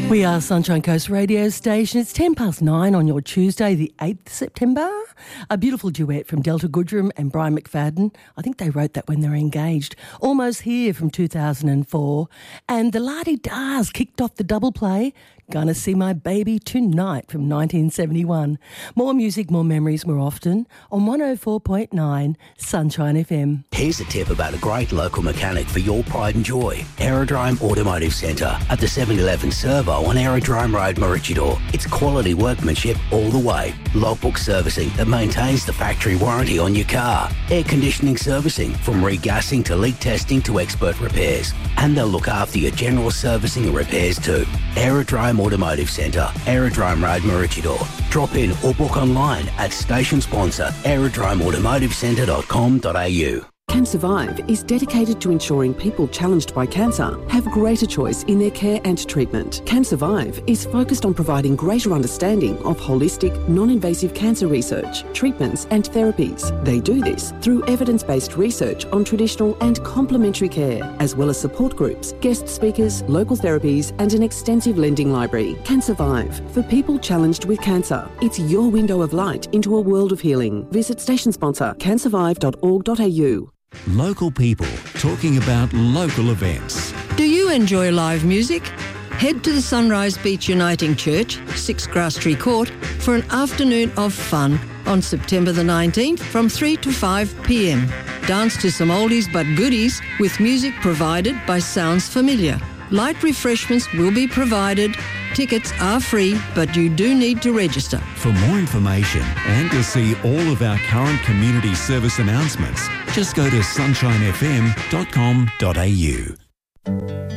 We are Sunshine Coast radio station. It's 9:10 on your Tuesday, the 8th September. A beautiful duet from Delta Goodrem and Brian McFadden. I think they wrote that when they were engaged. Almost Here from 2004. And the La-Di-Dahs kicked off the double play. Gonna See My Baby Tonight from 1971. More music, more memories, more often on 104.9 Sunshine FM. Here's a tip about a great local mechanic for your pride and joy. Aerodrome Automotive Centre at the 711 Servo on Aerodrome Road, Maroochydore. It's quality workmanship all the way. Logbook servicing that maintains the factory warranty on your car. Air conditioning servicing from regassing to leak testing to expert repairs. And they'll look after your general servicing and repairs too. Aerodrome Automotive Centre, Aerodrome Road, Maroochydore. Drop in or book online at station sponsor aerodromeautomotivecentre.com.au. Can Survive is dedicated to ensuring people challenged by cancer have greater choice in their care and treatment. Can Survive is focused on providing greater understanding of holistic, non-invasive cancer research, treatments and therapies. They do this through evidence-based research on traditional and complementary care, as well as support groups, guest speakers, local therapies and an extensive lending library. Can Survive, for people challenged with cancer. It's your window of light into a world of healing. Visit station sponsor cansurvive.org.au. Local people talking about local events. Do you enjoy live music? Head to the Sunrise Beach Uniting Church, 6 Grass Tree Court, for an afternoon of fun on September the 19th from 3 to 5 p.m. Dance to some oldies but goodies with music provided by Sounds Familiar. Light refreshments will be provided. Tickets are free, but you do need to register. For more information and to see all of our current community service announcements, just go to sunshinefm.com.au.